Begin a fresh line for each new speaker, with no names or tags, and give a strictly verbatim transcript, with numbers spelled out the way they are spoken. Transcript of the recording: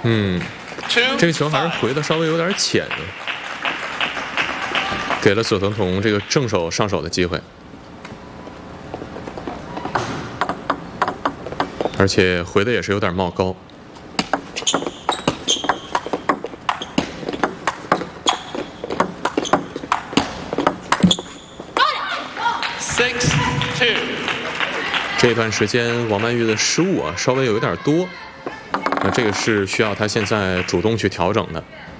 嗯，这个球还是回的稍微有点浅啊，给了左藤童这个正手上手的机会，而且回的也是有点冒高。这段时间王曼玉的失误啊，稍微有一点多，那这个是需要他现在主动去调整的。